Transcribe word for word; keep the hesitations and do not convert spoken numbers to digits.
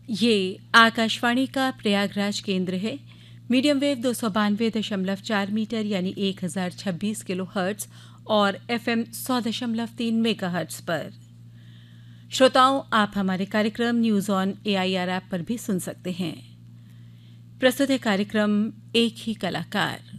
ये आकाशवाणी का प्रयागराज केंद्र है। मीडियम वेव दो सौ बानवे दशमलव चार मीटर यानी एक हजार छब्बीस किलो हर्ट्ज और एफएम सौ दशमलव तीन मेगा हर्ट्ज पर। श्रोताओं, आप हमारे कार्यक्रम न्यूज ऑन एआईआर ऐप पर भी सुन सकते हैं। प्रस्तुत है कार्यक्रम एक ही कलाकार।